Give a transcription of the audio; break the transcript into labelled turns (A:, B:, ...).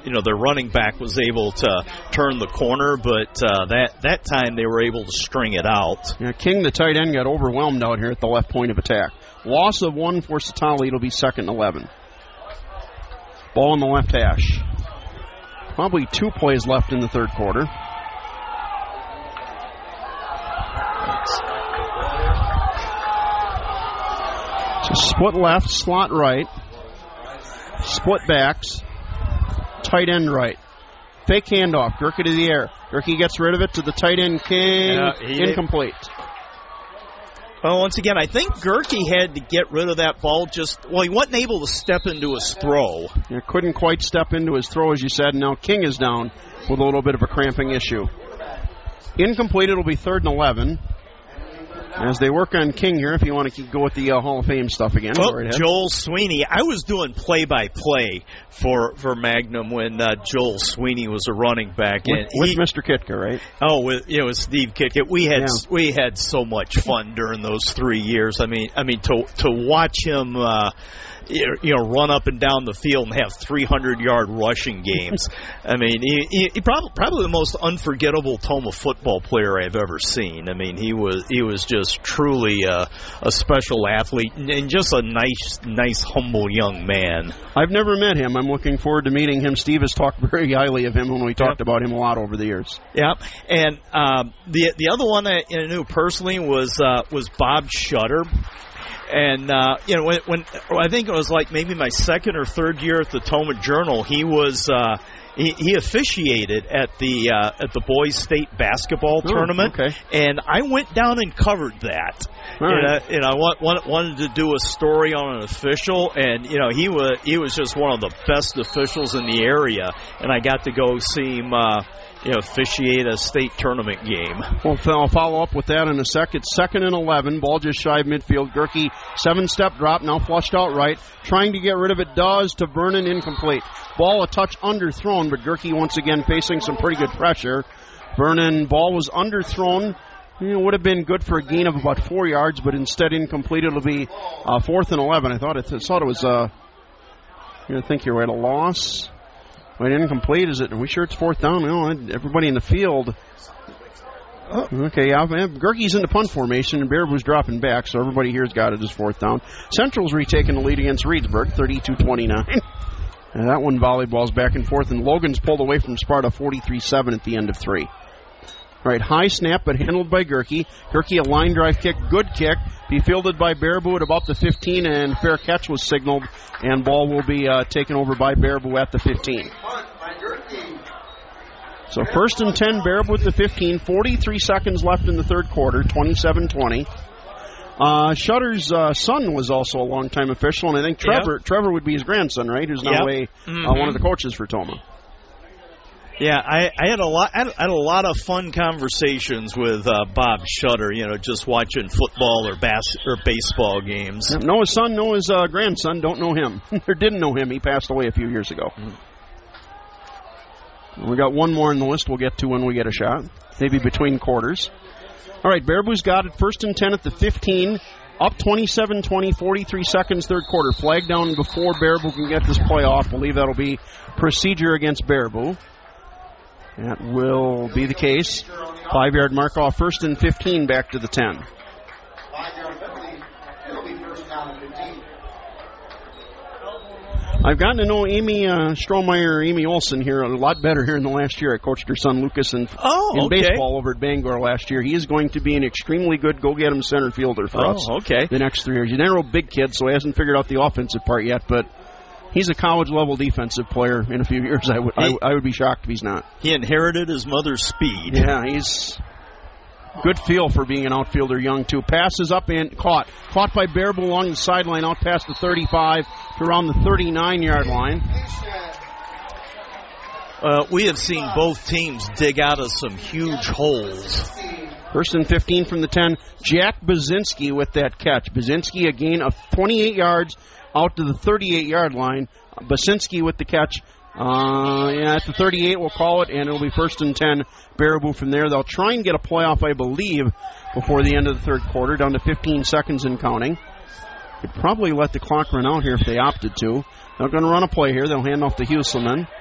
A: their running back was able to turn the corner, but that time they were able to string it out.
B: Yeah, King, the tight end, got overwhelmed out here at the left point of attack. Loss of 1 for Satali. It'll be 2nd and 11. Ball on the left hash. Probably 2 plays left in the third quarter. So split left, slot right. Split backs. Tight end right. Fake handoff. Gerke to the air. Gerke gets rid of it to the tight end, King. Incomplete.
A: Well, once again, I think Gerke had to get rid of that ball he wasn't able to step into his throw.
B: Yeah, couldn't quite step into his throw, as you said. Now King is down with a little bit of a cramping issue. Incomplete, it'll be 3rd and 11. As they work on King here, if you want to go with the Hall of Fame stuff again.
A: Well, Joel Sweeney. I was doing play-by-play for Magnum when Joel Sweeney was a running back.
B: With Mr. Kitka, right?
A: Oh, with Steve Kitka. We had so much fun during those 3 years. I mean, to watch him run up and down the field and have 300-yard rushing games. I mean, he probably the most unforgettable Toma football player I've ever seen. I mean, he was just truly a special athlete and just a nice, humble young man.
B: I've never met him. I'm looking forward to meeting him. Steve has talked very highly of him when we talked about him a lot over the years.
A: Yeah, and the other one I knew personally was Bob Shutter. And when I think it was like maybe my 2nd or 3rd year at the Toma Journal, he was he officiated at the boys' state basketball tournament,
B: okay.
A: And I went down and covered that.
B: Right.
A: And I wanted to do a story on an official, and he was just one of the best officials in the area, and I got to go see him. Officiate a state tournament game.
B: Well, I'll follow up with that in a second. 2nd and 11. Ball just shy of midfield. Gerke, 7-step drop, now flushed out right. Trying to get rid of it, does to Vernon, incomplete. Ball a touch underthrown, but Gerke once again facing some pretty good pressure. Vernon, ball was underthrown. Would have been good for a gain of about 4 yards, but instead incomplete. It'll be 4th and 11. I thought it was I think you're right, a loss. Wait, incomplete. Are we sure it's 4th down? No, everybody in the field. Okay, Gerke's in the punt formation, and Baraboo's dropping back, so everybody here's got it as 4th down. Central's retaking the lead against Reedsburg, 32-29. And that one volleyball's back and forth, and Logan's pulled away from Sparta 43-7 at the end of 3. All right, high snap, but handled by Gerke. Gerke, a line drive kick, good kick. Be fielded by Baraboo at about the 15, and fair catch was signaled, and ball will be taken over by Baraboo at the 15. So 1st and 10, Baraboo at the 15, 43 seconds left in the third quarter, 27-20. Shutter's son was also a longtime official, and I think Trevor would be his grandson, right? Who's now one of the coaches for Toma.
A: Yeah, I had a lot of fun conversations with Bob Shutter. Just watching football or baseball games.
B: Know his son, know his grandson. Don't know him or didn't know him. He passed away a few years ago. We got one more on the list. We'll get to when we get a shot, maybe between quarters. All right, Baraboo's got it. 1st and 10 at the 15. Up 27-20, 43 seconds, third quarter. Flag down before Baraboo can get this play off. Believe that'll be procedure against Baraboo. That will be the case. 5-yard mark off, 1st and 15, back to the 10.
C: 5-yard penalty. It'll be 1st down and 15.
B: I've gotten to know Amy Strohmeyer, Amy Olson here a lot better here in the last year. I coached her son Lucas in baseball over at Bangor last year. He is going to be an extremely good go-get-him center fielder for us the next 3 years. He's not a real big kid, so he hasn't figured out the offensive part yet, but he's a college-level defensive player in a few years. I would be shocked if he's not.
A: He inherited his mother's speed.
B: Yeah, he's good feel for being an outfielder young, too. Passes up and caught. Caught by Baraboo along the sideline, out past the 35 to around the 39-yard line.
A: We have seen both teams dig out of some huge holes.
B: 1st and 15 from the 10. Jack Baczynski with that catch. Baczynski a gain of 28 yards out to the 38-yard line. Baczynski with the catch. At the 38, we'll call it, and it'll be 1st and 10. Baraboo from there. They'll try and get a playoff, I believe, before the end of the third quarter, down to 15 seconds and counting. Could probably let the clock run out here if they opted to. They're going to run a play here. They'll hand off to Husselman.